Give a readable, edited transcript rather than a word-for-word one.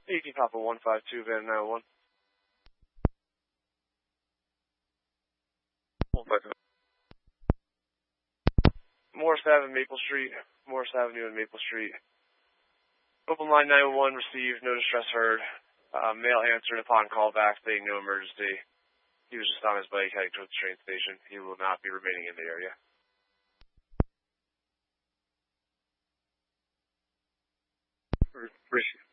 18 Papa 152, Van 901. 152. Morris Avenue, Maple Street. Morris Avenue and Maple Street. Open line 911 received, no distress heard. Male answered upon callback, saying no emergency. He was just on his bike heading towards the train station. He will not be remaining in the area. Appreciate it.